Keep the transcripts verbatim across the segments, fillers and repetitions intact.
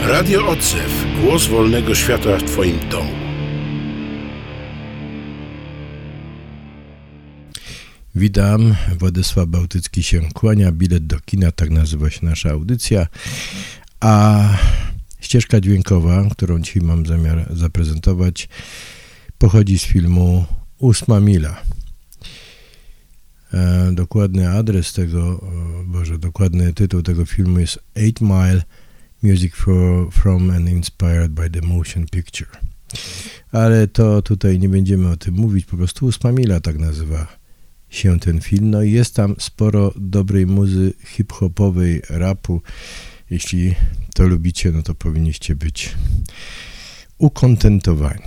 Radio Odzew. Głos wolnego świata w Twoim domu. Witam, Władysław Bałtycki się kłania, bilet do kina, tak nazywa się nasza audycja, a ścieżka dźwiękowa, którą dzisiaj mam zamiar zaprezentować, pochodzi z filmu Ósma mila. E, dokładny adres tego, o Boże, dokładny tytuł tego filmu jest Eight Mile Music for, from and Inspired by the Motion Picture. Ale to tutaj nie będziemy o tym mówić, po prostu Ósma mila, tak nazywa się ten film. No i jest tam sporo dobrej muzy hip-hopowej, rapu. Jeśli to lubicie, no to powinniście być ukontentowani.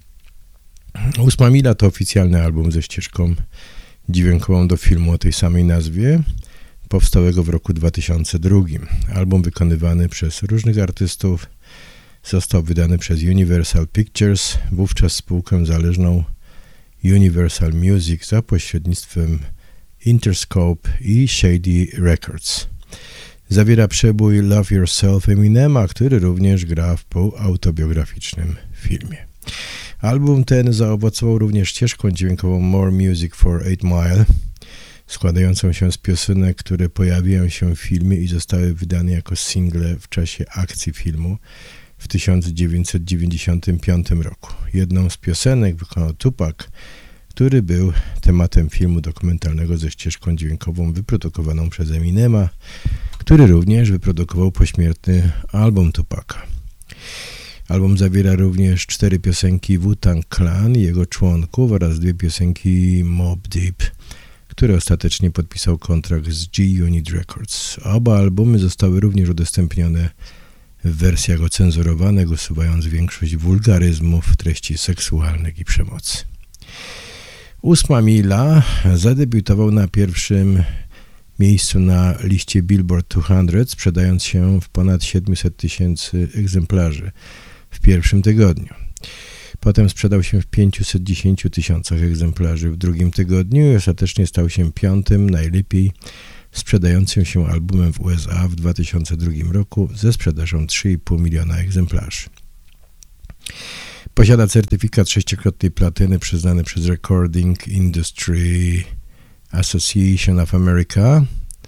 Ósma mila to oficjalny album ze ścieżką dźwiękową do filmu o tej samej nazwie, powstałego w roku dwa tysiące drugim. Album wykonywany przez różnych artystów został wydany przez Universal Pictures, wówczas spółkę zależną Universal Music za pośrednictwem Interscope i Shady Records. Zawiera przebój Love Yourself Eminema, który również gra w półautobiograficznym filmie. Album ten zaowocował również ścieżką dźwiękową More Music for Eight Mile, składającą się z piosenek, które pojawiają się w filmie i zostały wydane jako single w czasie akcji filmu w tysiąc dziewięćset dziewięćdziesiątym piątym roku. Jedną z piosenek wykonał Tupac, który był tematem filmu dokumentalnego ze ścieżką dźwiękową wyprodukowaną przez Eminema, który również wyprodukował pośmiertny album Tupaca. Album zawiera również cztery piosenki Wu-Tang Clan i jego członków oraz dwie piosenki Mobb Deep, który ostatecznie podpisał kontrakt z G-Unit Records. Oba albumy zostały również udostępnione w wersjach ocenzurowanych, usuwając większość wulgaryzmów, treści seksualnych i przemocy. Ósma mila zadebiutował na pierwszym miejscu na liście Billboard dwieście, sprzedając się w ponad siedemset tysięcy egzemplarzy w pierwszym tygodniu. Potem sprzedał się w pięćset dziesięć tysiącach egzemplarzy w drugim tygodniu i ostatecznie stał się piątym najlepiej sprzedającym się albumem w U S A w dwa tysiące drugim roku ze sprzedażą trzy i pół miliona egzemplarzy. Posiada certyfikat sześciokrotnej platyny przyznany przez Recording Industry Association of America,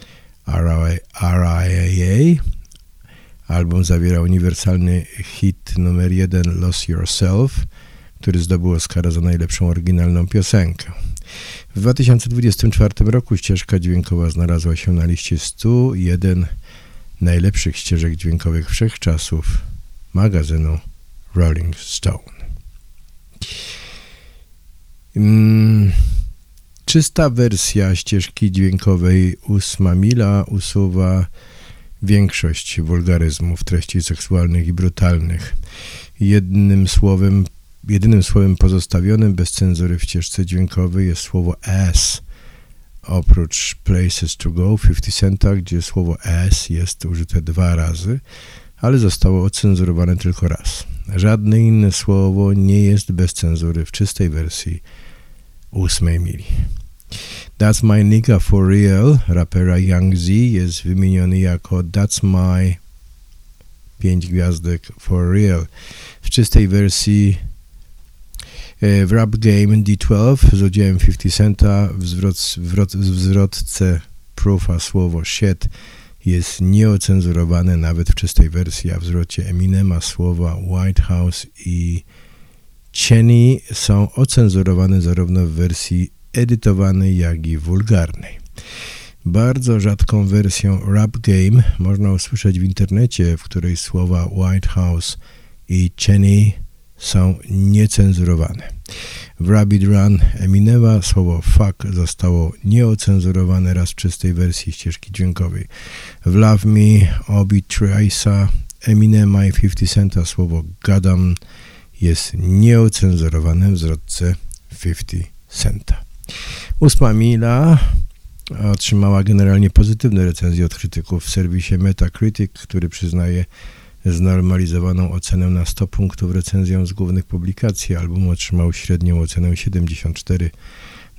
R I A. Album zawiera uniwersalny hit numer jeden Lose Yourself, który zdobył Oscara za najlepszą oryginalną piosenkę. W dwa tysiące dwudziestym czwartym roku ścieżka dźwiękowa znalazła się na liście stu jeden najlepszych ścieżek dźwiękowych wszechczasów magazynu Rolling Stone. Hmm. Czysta wersja ścieżki dźwiękowej Ósma mila usuwa większość wulgaryzmów, treści seksualnych i brutalnych. Jednym słowem, jedynym słowem pozostawionym bez cenzury w ścieżce dźwiękowej jest słowo ass. Oprócz Places to Go pięćdziesiąt Centa, gdzie słowo ass jest użyte dwa razy, ale zostało ocenzurowane tylko raz. Żadne inne słowo nie jest bez cenzury w czystej wersji Ósmej mili. That's My Nigga For Real rapera Young Z jest wymieniony jako That's My pięć gwiazdek For Real. W czystej wersji e, w Rap Game D dwanaście z udziałem pięćdziesiąt Centa w, zwrot, zwrot, w zwrotce Proofa słowo shit jest nieocenzurowane nawet w czystej wersji, a w zwrocie Eminema słowa White House i Cheney są ocenzurowane zarówno w wersji edytowanej, jak i wulgarnej. Bardzo rzadką wersją Rap Game można usłyszeć w internecie, w której słowa White House i Cheney są niecenzurowane. W Rabbit Run Eminema słowo fuck zostało nieocenzurowane raz w czystej wersji ścieżki dźwiękowej. W Love Me, Obi Trice'a Eminema i pięćdziesiąt Centa słowo goddamn jest nieocenzurowane w zwrotce pięćdziesiąt Centa. Ósma mila otrzymała generalnie pozytywne recenzje od krytyków w serwisie Metacritic, który przyznaje znormalizowaną ocenę na sto punktów recenzjom z głównych publikacji. Album otrzymał średnią ocenę siedemdziesiąt cztery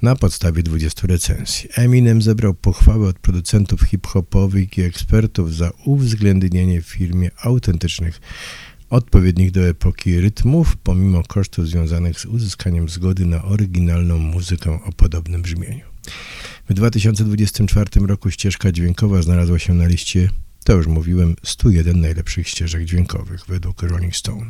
na podstawie dwudziestu recenzji. Eminem zebrał pochwały od producentów hip-hopowych i ekspertów za uwzględnienie w filmie autentycznych, odpowiednich do epoki rytmów, pomimo kosztów związanych z uzyskaniem zgody na oryginalną muzykę o podobnym brzmieniu. W dwa tysiące dwudziestym czwartym roku ścieżka dźwiękowa znalazła się na liście, to już mówiłem, stu jeden najlepszych ścieżek dźwiękowych według Rolling Stone.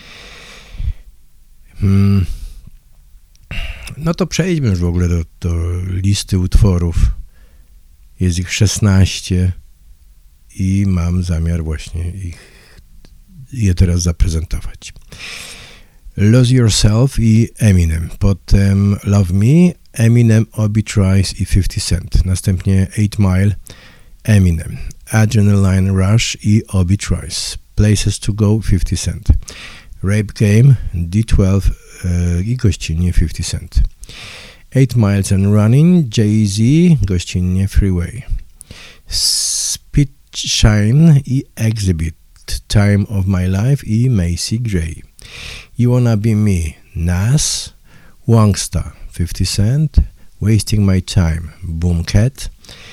Hmm. No to przejdźmy już w ogóle do, do listy utworów. Jest ich szesnaście i mam zamiar właśnie ich, je teraz zaprezentować. Lose Yourself i Eminem. Potem Love Me, Eminem, Obi Trice i fifty cent. Następnie eight mile, Eminem. Adrenaline Rush i Obi Trice. Places to Go, fifty cent. Rape Game, D twelve yy, i gościnnie fifty cent. eight miles and Running, Jay-Z, gościnnie Freeway. Speed Shine i Exhibit, Time of My Life i Macy Gray. You Wanna Be Me, Nas, Wangsta, fifty cent. Wasting My Time, Boom Cat.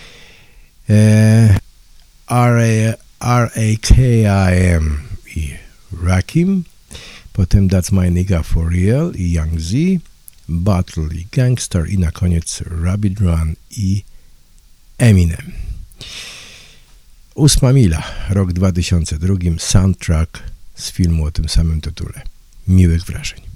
R A K I M i Rakim. Potem That's My Nigga For Real i Young Z. Battle i Gangster i na koniec Rabbit Run i Eminem. Ósma mila, rok dwa tysiące drugi, soundtrack z filmu o tym samym tytule. Miłych wrażeń.